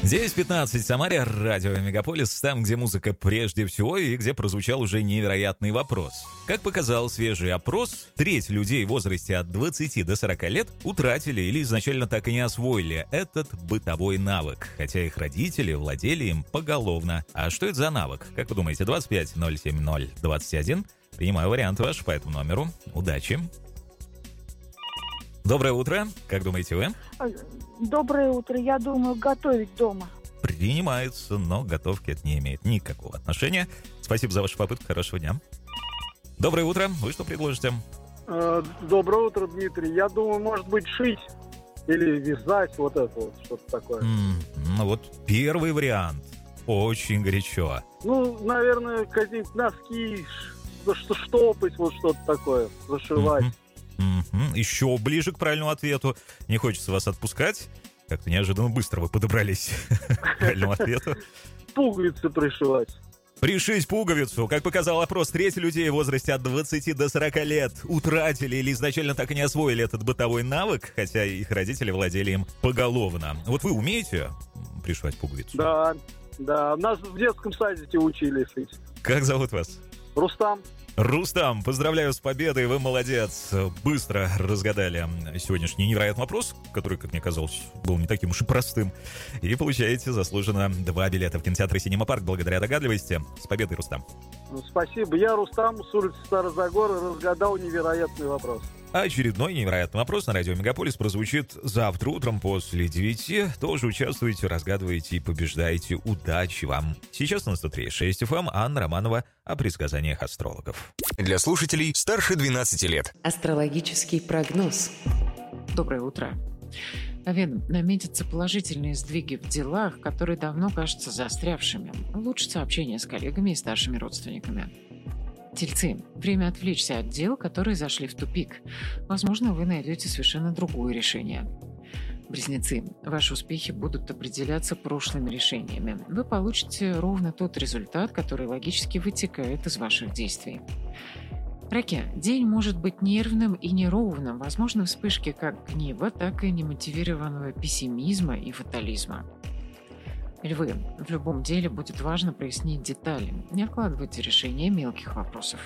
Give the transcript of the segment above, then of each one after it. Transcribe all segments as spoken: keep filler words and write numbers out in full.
девять пятнадцать в Самаре, радио Мегаполис, там, где музыка прежде всего и где прозвучал уже невероятный вопрос. Как показал свежий опрос, треть людей в возрасте от двадцати до сорока лет утратили или изначально так и не освоили этот бытовой навык, хотя их родители владели им поголовно. А что это за навык? Как вы думаете, двадцать пять ноль семь ноль двадцать один? Принимаю вариант ваш по этому номеру. Удачи! Доброе утро. Как думаете вы? Доброе утро. Я думаю, готовить дома. Принимается, но готовки это не имеет никакого отношения. Спасибо за вашу попытку. Хорошего дня. Доброе утро. Вы что предложите? Доброе утро, Дмитрий. Я думаю, может быть, шить или вязать, вот это вот, что-то такое. Mm, ну вот первый вариант. Очень горячо. Ну, наверное, какие-нибудь носки, что штопать, вот что-то такое, зашивать. Mm-hmm. Mm-hmm. Еще ближе к правильному ответу. Не хочется вас отпускать. Как-то неожиданно быстро вы подобрались к правильному ответу. Пуговицы пришивать. Пришить пуговицу. Как показал опрос, треть людей в возрасте от двадцати до сорока лет утратили или изначально так и не освоили этот бытовой навык, хотя их родители владели им поголовно. Вот вы умеете пришивать пуговицу? Да, да. Нас в детском садике учили шить. Как зовут вас? Рустам. Рустам, поздравляю с победой, вы молодец. Быстро разгадали сегодняшний невероятный вопрос, который, как мне казалось, был не таким уж и простым. И получаете заслуженно два билета в кинотеатр «Синема Парк» благодаря догадливости. С победой, Рустам. Спасибо. Я, Рустам, с улицы Старозагора, разгадал невероятный вопрос. Очередной невероятный вопрос на радио Мегаполис прозвучит завтра утром после девяти. Тоже участвуйте, разгадывайте и побеждайте. Удачи вам! Сейчас на сто три и шесть эф эм Анна Романова о предсказаниях астрологов. Для слушателей старше двенадцати лет. Астрологический прогноз. Доброе утро. Овен, наметятся положительные сдвиги в делах, которые давно кажутся застрявшими. Улучшится общение с коллегами и старшими родственниками. Тельцы. Время отвлечься от дел, которые зашли в тупик. Возможно, вы найдете совершенно другое решение. Близнецы. Ваши успехи будут определяться прошлыми решениями. Вы получите ровно тот результат, который логически вытекает из ваших действий. Раки. День может быть нервным и неровным. Возможно, вспышки как гнева, так и немотивированного пессимизма и фатализма. Львы. В любом деле будет важно прояснить детали. Не откладывайте решение мелких вопросов.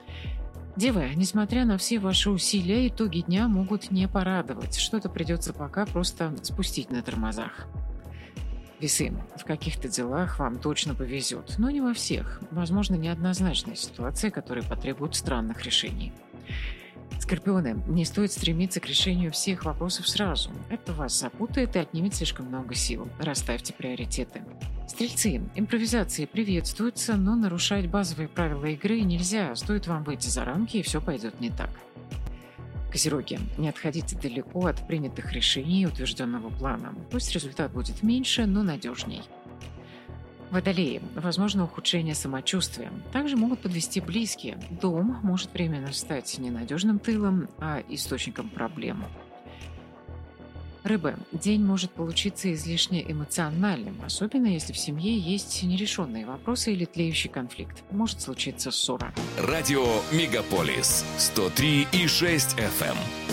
Девы. Несмотря на все ваши усилия, итоги дня могут не порадовать. Что-то придется пока просто спустить на тормозах. Весы. В каких-то делах вам точно повезет, но не во всех. Возможно, неоднозначная ситуация, которая потребует странных решений. Скорпионы. Не стоит стремиться к решению всех вопросов сразу. Это вас запутает и отнимет слишком много сил. Расставьте приоритеты. Стрельцы. Импровизации приветствуются, но нарушать базовые правила игры нельзя. Стоит вам выйти за рамки, и все пойдет не так. Козероги. Не отходите далеко от принятых решений и утвержденного плана. Пусть результат будет меньше, но надежней. Водолеи. Возможно ухудшение самочувствия. Также могут подвести близкие. Дом может временно стать ненадежным тылом, а источником проблем. Рыбы. День может получиться излишне эмоциональным, особенно если в семье есть нерешенные вопросы или тлеющий конфликт. Может случиться ссора. Радио Мегаполис сто три и шесть эф эм.